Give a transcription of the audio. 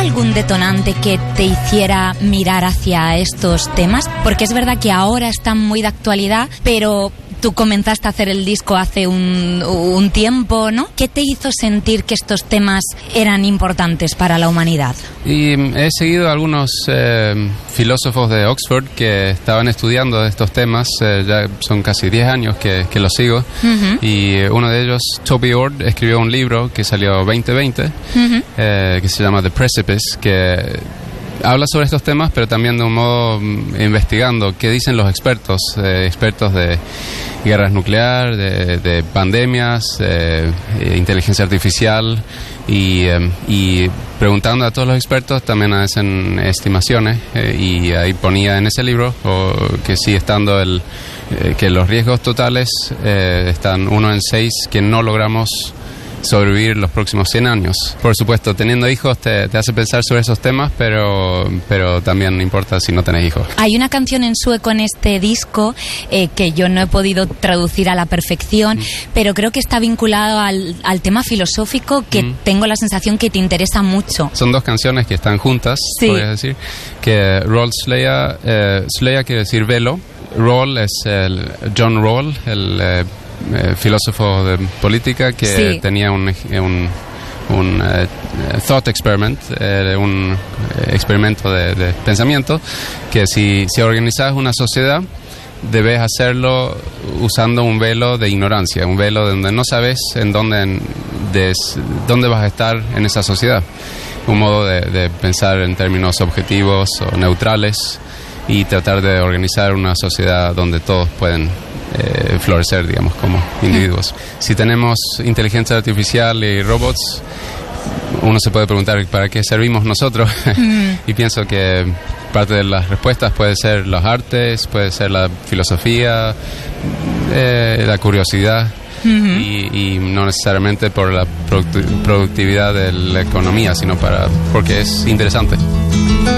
algún detonante que te hiciera mirar hacia estos temas? Porque es verdad que ahora están muy de actualidad, pero tú comenzaste a hacer el disco hace un tiempo, ¿no? ¿Qué te hizo sentir que estos temas eran importantes para la humanidad? Y he seguido a algunos filósofos de Oxford que estaban estudiando estos temas, ya son casi 10 años que los sigo, uh-huh. Y uno de ellos, Toby Ord, escribió un libro que salió 2020, uh-huh. Que se llama The Precipice, que habla sobre estos temas, pero también de un modo investigando qué dicen los expertos de guerras nucleares, de pandemias, inteligencia artificial, y preguntando a todos los expertos también hacen estimaciones, y ahí ponía en ese libro que sigue estando que los riesgos totales están 1 en 6 que no logramos sobrevivir los próximos 100 años. Por supuesto, teniendo hijos te hace pensar sobre esos temas, pero también no importa si no tenés hijos. Hay una canción en sueco en este disco que yo no he podido traducir a la perfección, pero creo que está vinculado al tema filosófico que tengo la sensación que te interesa mucho. Son 2 canciones que están juntas, sí. Podría decir, que Roald Sleya quiere decir velo. Rawls es John Rawls, el filósofo de política que sí. Tenía un thought experiment, un experimento de pensamiento, que si organizas una sociedad debes hacerlo usando un velo de ignorancia, un velo donde no sabes dónde vas a estar en esa sociedad, un modo de pensar en términos objetivos o neutrales y tratar de organizar una sociedad donde todos pueden florecer, digamos, como individuos. Si tenemos inteligencia artificial y robots, uno se puede preguntar ¿para qué servimos nosotros? Y pienso que parte de las respuestas puede ser las artes, puede ser la filosofía, la curiosidad, y no necesariamente por la productividad de la economía, sino porque es interesante.